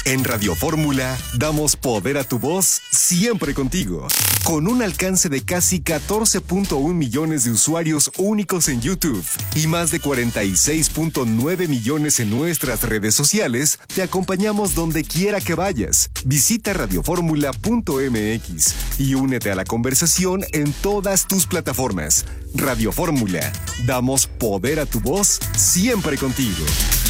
En Radio Fórmula damos poder a tu voz siempre contigo. Con un alcance de casi 14.1 millones de usuarios únicos en YouTube y más de 46.9 millones en nuestras redes sociales, te acompañamos donde quiera que vayas. Visita radioformula.mx y únete a la conversación en todas tus plataformas. Radio Fórmula, damos poder a tu voz siempre contigo.